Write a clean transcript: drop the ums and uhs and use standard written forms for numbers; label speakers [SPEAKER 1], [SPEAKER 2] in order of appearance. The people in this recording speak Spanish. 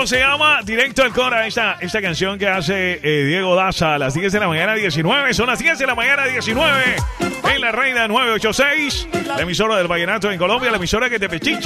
[SPEAKER 1] esto se llama Directo al Cora. Esta canción que hace Diego Daza a las 10 de la mañana 19. Son las 10 de la mañana 19 en la Reina 986. La emisora del vallenato en Colombia, la emisora que te pechincha.